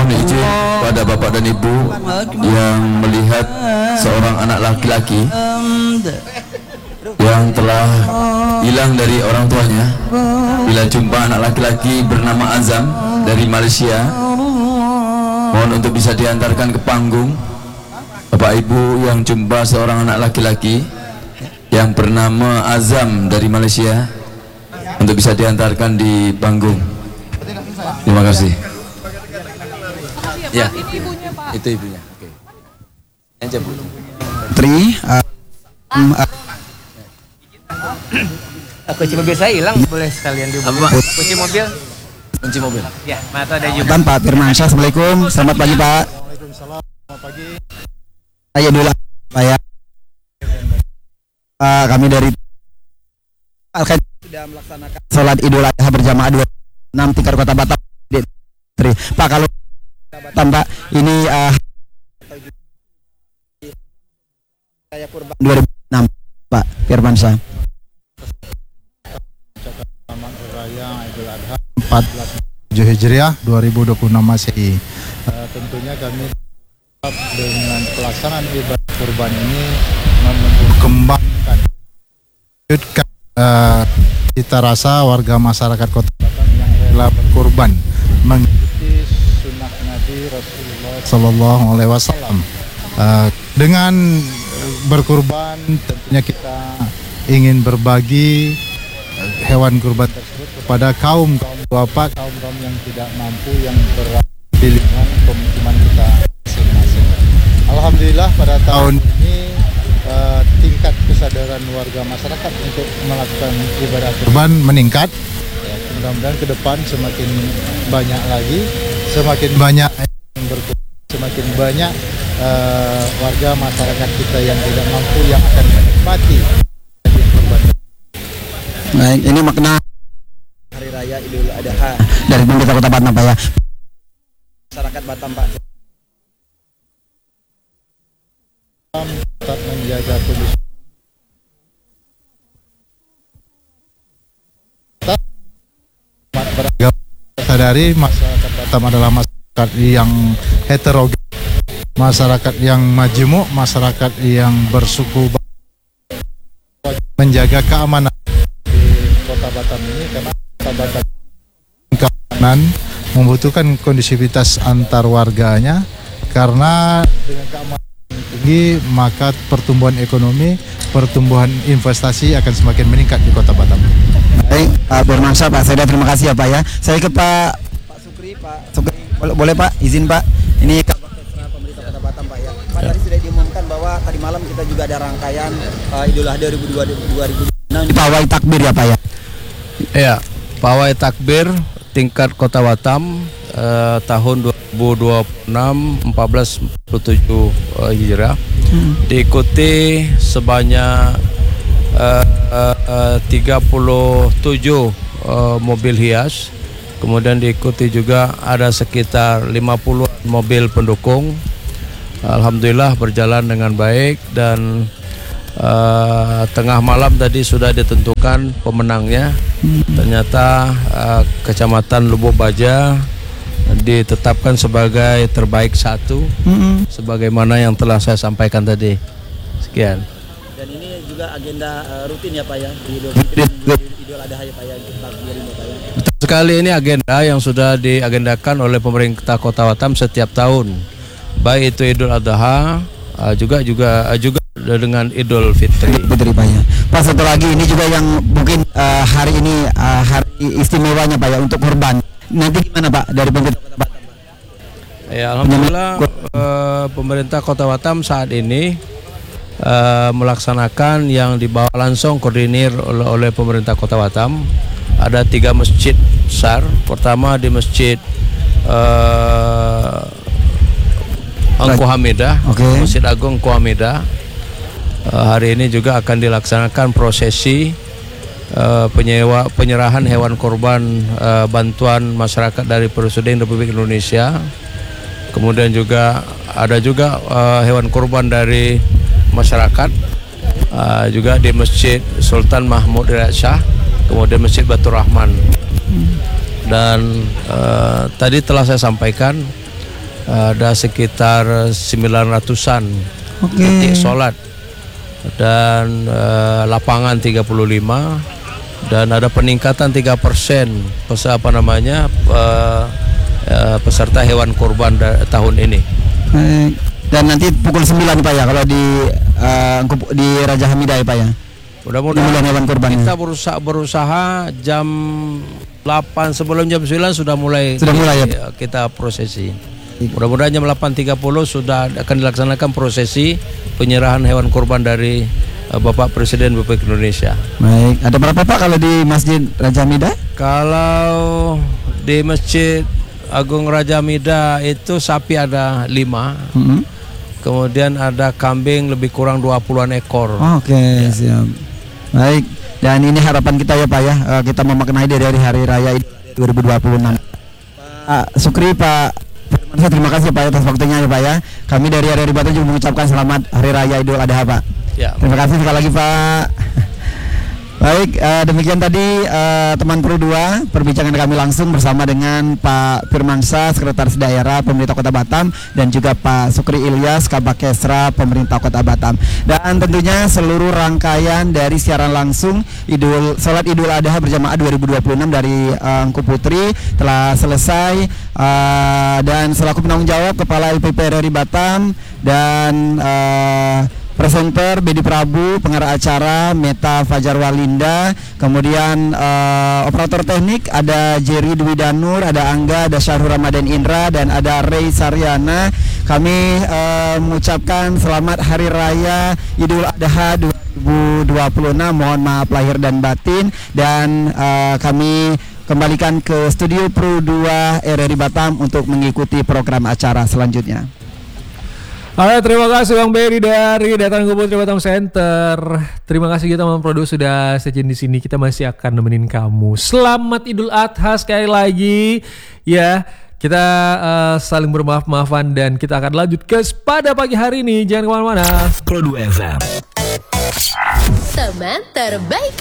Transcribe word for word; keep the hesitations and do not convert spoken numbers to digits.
mohon izin pada bapak dan ibu yang melihat seorang anak laki-laki yang telah hilang dari orang tuanya. Bila jumpa anak laki-laki bernama Azam dari Malaysia, mohon untuk bisa diantarkan ke panggung. Bapak ibu yang jumpa seorang anak laki-laki yang bernama Azam dari Malaysia, untuk bisa diantarkan di panggung. Terima kasih. Ya, itu ibunya. Oke. Aja Bu. Tri. Uh, um, uh, kunci mobil saya hilang, boleh sekalian dibuka. Kunci mobil. Kunci mobil. Ya, mata ada juga. Pak Firmansyah, assalamualaikum. Selamat pagi Pak. Waalaikumsalam. Selamat pagi. Ayo dulu Pak ya. Uh, kami dari Al-Khair sudah melaksanakan sholat Idul Adha berjamaah dua puluh enam tingkat Kota Batam. Pak, kalau Batam Pak, ini uh, dua ribu enam Pak Firmansyah. Selamat Raya Idul Adha empat belas tujuh Hijriah dua ribu dua puluh enam Masehi. Uh, tentunya kami dengan pelaksanaan ibadah kurban ini mengembangkan uh, cita rasa warga masyarakat Kota Batam yang rela berkurban mengikuti sunnah Nabi Rasulullah Sallallahu Alaihi Wasallam. Uh, dengan berkurban tentunya kita ingin berbagi hewan kurban tersebut kepada kaum kaum duafa, kaum kaum yang tidak mampu, yang berada di lingkungan pemukiman kita masing-masing. Alhamdulillah pada tahun ini uh, tingkat kesadaran warga masyarakat untuk melakukan ibadah kurban meningkat. Ya, mudah-mudahan ke depan semakin banyak lagi, semakin banyak yang berkurban, semakin banyak uh, warga masyarakat kita yang tidak mampu yang akan menikmati kurban. Baik, ini makna Hari Raya Idul Adha dari pemerintah Kota Batam Pak ya. Masyarakat Batam Pak tetap menjaga kondisi beragam. Sadari masyarakat Batam adalah masyarakat yang heterogen, masyarakat yang majemuk, masyarakat yang bersuku, menjaga keamanan di Kota Batam ini, karena Kota Batam keamanan membutuhkan kondisivitas antar warganya, karena dengan keamanan tinggi maka pertumbuhan ekonomi, pertumbuhan investasi akan semakin meningkat di Kota Batam. Baik, Pak Firmansyah, Pak Seda, terima kasih ya Pak ya. Saya ke Pak Pak Sukri, Pak Sukri, boleh, boleh Pak, izin Pak. Ini kabar ekstra pemerintah Kota Batam Pak ya. Pak, tadi sudah diumumkan bahwa tadi malam kita juga ada rangkaian uh, Idul Adha dua ribu dua puluh enam di pawai takbir ya Pak ya. Ya, pawai takbir tingkat Kota Batam eh, tahun dua ribu dua puluh enam empat belas empat puluh tujuh eh, Hijriah hmm. diikuti sebanyak eh, eh, tiga puluh tujuh eh, mobil hias, kemudian diikuti juga ada sekitar lima puluh mobil pendukung. Alhamdulillah berjalan dengan baik, dan Uh, tengah malam tadi sudah ditentukan pemenangnya. hmm. Ternyata uh, Kecamatan Lubuk Baja ditetapkan sebagai terbaik satu, hmm. sebagaimana yang telah saya sampaikan tadi. Sekian. Dan ini juga agenda uh, rutin ya Pak ya, di Idul Idul Adha ya Pak ya, takbirin ya Pak ya. Betul sekali, ini agenda yang sudah diagendakan oleh pemerintah Kota Batam setiap tahun, baik itu Idul Adha uh, juga juga uh, juga dengan Idul Fitri. Fitri Pak ya. Pak, satu lagi ini juga yang mungkin uh, hari ini uh, hari istimewanya Pak ya untuk kurban. Nanti gimana Pak dari pemerintah Kota Batam Pak? Ya, alhamdulillah uh, pemerintah Kota Batam saat ini uh, melaksanakan yang dibawa langsung koordinir oleh, oleh pemerintah Kota Batam. Ada tiga masjid besar. Pertama di Masjid uh, Engku Hamidah, okay. Masjid Agung Engku Hamidah. Uh, hari ini juga akan dilaksanakan prosesi uh, penyewa, penyerahan hewan korban uh, bantuan masyarakat dari Presiden Republik Indonesia. Kemudian juga ada juga uh, hewan korban dari masyarakat uh, juga di Masjid Sultan Mahmud Riyad Shah, kemudian Masjid Batur Rahman. Dan uh, tadi telah saya sampaikan ada sekitar sembilan ratusan Oke. titik sholat dan uh, lapangan tiga puluh lima dan ada peningkatan tiga persen pes apa namanya uh, uh, peserta hewan kurban da- tahun ini. Baik. Dan nanti pukul sembilan Pak ya kalau di uh, di Raja Hamidah ya Pak ya. Mudah-mudahan hewan kurban kita berusaha berusaha jam delapan sebelum jam sembilan sudah mulai Sudah mulai, ya, kita prosesi. Mudah-mudahan jam delapan tiga puluh sudah akan dilaksanakan prosesi penyerahan hewan kurban dari uh, Bapak Presiden Republik Indonesia. Baik, ada berapa Pak kalau di Masjid Raja Hamidah? Kalau di Masjid Agung Raja Hamidah itu sapi ada lima. Mm-hmm. Kemudian ada kambing lebih kurang dua puluhan ekor. Oke, okay, ya. Siap. Baik, dan ini harapan kita ya Pak ya, uh, kita memaknai dari hari raya dua ribu dua puluh enam. Pak Sukri, Pak Firmansyah, terima kasih Pak atas waktunya ya Pak ya. Kami dari R R I Batam juga mengucapkan selamat hari raya Idul Adha Pak. Ya. Terima kasih sekali lagi Pak. Baik, uh, demikian tadi uh, teman Pro dua perbincangan kami langsung bersama dengan Pak Firmansyah, Sekretaris Daerah Pemerintah Kota Batam, dan juga Pak Sukri Ilyas, Kabakesra Pemerintah Kota Batam. Dan tentunya seluruh rangkaian dari siaran langsung Idul Salat Idul Adha berjamaah dua ribu dua puluh enam dari uh, Engku Putri telah selesai, uh, dan selaku penanggung jawab Kepala L P P R R I Batam dan uh, presenter Bedi Prabu, pengarah acara Meta Fajar Walinda, kemudian uh, operator teknik ada Jerry Dwi Danur, ada Angga, ada Syahrul Ramadan Indra, dan ada Ray Saryana. Kami uh, mengucapkan selamat Hari Raya Idul Adha dua ribu dua puluh enam. Mohon maaf lahir dan batin, dan uh, kami kembalikan ke studio Pro dua R R I Batam untuk mengikuti program acara selanjutnya. Alright, terima kasih Bang Beri dari Data Engku Putri Batam Center. Terima kasih kita memproduksi sudah stay di sini. Kita masih akan nemenin kamu. Selamat Idul Adha sekali lagi. Ya, kita uh, saling bermaaf-maafan dan kita akan lanjut ke pada pagi hari ini. Jangan kemana-mana. Pro dua F M. Teman terbaik.